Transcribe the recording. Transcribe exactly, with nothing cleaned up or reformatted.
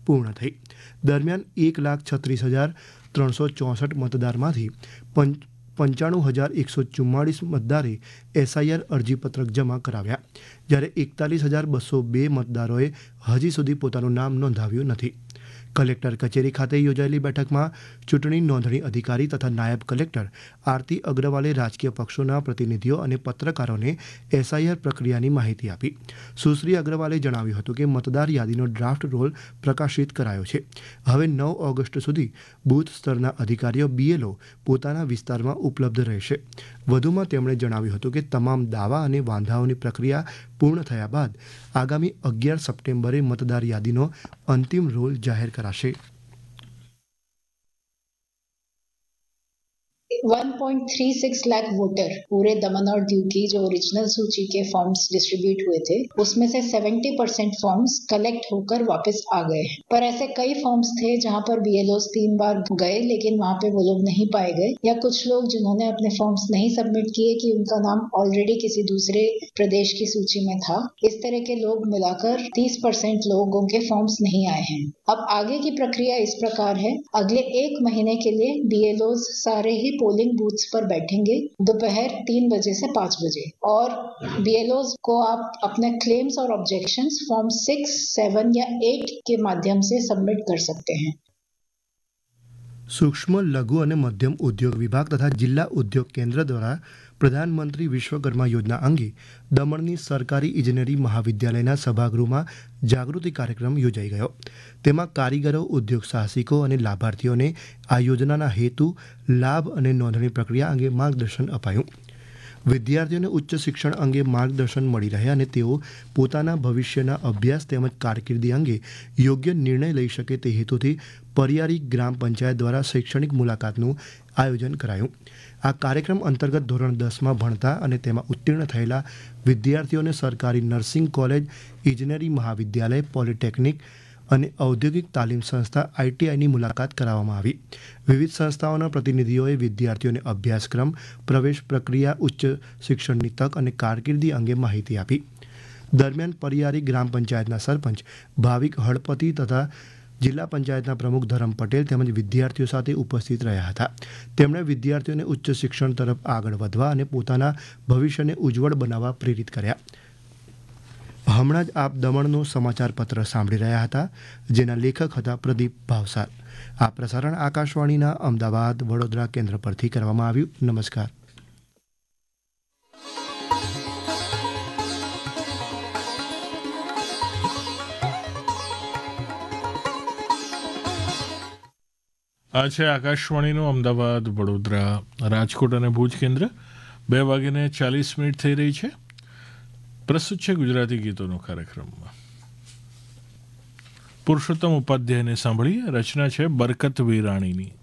પૂર્ણ થઈ. દરમિયાન એક લાખ છત્રીસ હજાર ત્રણસો ચોસઠ મતદારમાંથી પંચ પંચાણું હજાર એકસો ચુમ્માળીસ મતદારે એસઆઈઆર અરજીપત્રક જમા કરાવ્યા, જ્યારે એકતાલીસ હજાર બસો બે મતદારોએ હજી સુધી પોતાનું નામ નોંધાવ્યું નથી. કલેક્ટર કચેરી ખાતે યોજાયેલી બેઠકમાં ચૂંટણી નોંધણી અધિકારી તથા નાયબ કલેક્ટર આરતી અગ્રવાલે રાજકીય પક્ષોના પ્રતિનિધિઓ અને પત્રકારોને એસઆઈઆર પ્રક્રિયાની માહિતી આપી. સુશ્રી અગ્રવાલે જણાવ્યું હતું કે મતદાર યાદીનો ડ્રાફ્ટ રોલ પ્રકાશિત કરાયો છે. હવે નવ ઓગસ્ટ સુધી બૂથ સ્તરના અધિકારીઓ બીએલઓ પોતાના વિસ્તારમાં ઉપલબ્ધ રહેશે. વધુમાં તેમણે જણાવ્યું હતું કે તમામ દાવા અને વાંધાઓની પ્રક્રિયા પૂર્ણ થયા બાદ આગામી અગિયાર સપ્ટેમ્બરે મતદાર યાદીનો અંતિમ રોલ જાહેર કરાશે. One point three six lakh voter पूरे दमन और दीव की जो ओरिजिनल सूची के फॉर्म्स डिस्ट्रीब्यूट हुए थे उसमें से सेवेंटी परसेंट फॉर्म्स कलेक्ट होकर वापस आ गए. पर ऐसे कई फॉर्म्स थे जहां पर बीएलओ तीन बार गए लेकिन वहां पे वो लोग नहीं पाए गए, या कुछ लोग जिन्होंने अपने फॉर्म्स नहीं सबमिट किए कि उनका नाम ऑलरेडी किसी दूसरे प्रदेश की सूची में था. इस तरह के लोग मिलाकर तीस परसेंट लोगों के फॉर्म्स नहीं आए हैं. अब आगे की प्रक्रिया इस प्रकार है, अगले एक महीने के लिए बीएलओ सारे ही पोलिंग बूथ्स पर बैठेंगे दोपहर तीन बजे से पाँच बजे, और बीएलओ को आप अपने क्लेम्स और ऑब्जेक्शंस फॉर्म सिक्स सेवन या एट के माध्यम से सबमिट कर सकते हैं. સૂક્ષ્મ લઘુ અને મધ્યમ ઉદ્યોગ વિભાગ તથા જિલ્લા ઉદ્યોગ કેન્દ્ર દ્વારા પ્રધાનમંત્રી વિશ્વકર્મા યોજના અંગે દમણની સરકારી ઇજનેરી મહાવિદ્યાલયના સભાગૃહમાં જાગૃતિ કાર્યક્રમ યોજાઈ ગયો. તેમાં કારીગરો, ઉદ્યોગ સાહસિકો અને લાભાર્થીઓને આ યોજનાના હેતુ, લાભ અને નોંધણી પ્રક્રિયા અંગે માર્ગદર્શન અપાયું. વિદ્યાર્થીઓને ઉચ્ચ શિક્ષણ અંગે માર્ગદર્શન મળી રહે અને તેઓ પોતાના ભવિષ્યના અભ્યાસ તેમજ કારકિર્દી અંગે યોગ્ય નિર્ણય લઈ શકે તે હેતુથી પરિયારી ગ્રામ પંચાયત દ્વારા શૈક્ષણિક મુલાકાતનું આયોજન કરાયું. આ કાર્યક્રમ અંતર્ગત ધોરણ દસમાં ભણતા અને તેમાં ઉત્તીર્ણ થયેલા વિદ્યાર્થીઓને સરકારી નર્સિંગ કોલેજ, ઇજનેરી મહાવિદ્યાલય, પોલિટેકનિક અને ઔદ્યોગિક તાલીમ સંસ્થા આઈટીઆઈની મુલાકાત કરાવવામાં આવી. વિવિધ સંસ્થાઓના પ્રતિનિધિઓએ વિદ્યાર્થીઓને અભ્યાસક્રમ, પ્રવેશ પ્રક્રિયા, ઉચ્ચ શિક્ષણની તક અને કારકિર્દી અંગે માહિતી આપી. દરમિયાન પરિયારી ગ્રામ પંચાયતના સરપંચ ભાવિક હળપતિ તથા જિલ્લા પંચાયતના પ્રમુખ ધરમ પટેલ તેમજ વિદ્યાર્થીઓ સાથે ઉપસ્થિત રહ્યા હતા. તેમણે વિદ્યાર્થીઓને ઉચ્ચ શિક્ષણ તરફ આગળ વધવા અને પોતાના ભવિષ્યને ઉજ્જવળ બનાવવા પ્રેરિત કર્યા. હમણાં જ આપ દમણનો સમાચાર પત્ર સાંભળી રહ્યા હતા, જેના લેખક હતા પ્રદીપ ભાવસાર. આ પ્રસારણ આકાશવાણીના અમદાવાદ, વડોદરા કેન્દ્ર પરથી કરવામાં આવ્યું. નમસ્કાર. આ છે આકાશવાણીનું અમદાવાદ, વડોદરા, રાજકોટ અને ભુજ કેન્દ્ર. બે વાગીને ચાલીસ મિનિટ થઈ રહી છે. પ્રસ્તુત છે ગુજરાતી ગીતોનો કાર્યક્રમ. પુરુષોત્તમ ઉપાધ્યાયને સાંભળીએ. રચના છે બરકત વીરાણીની.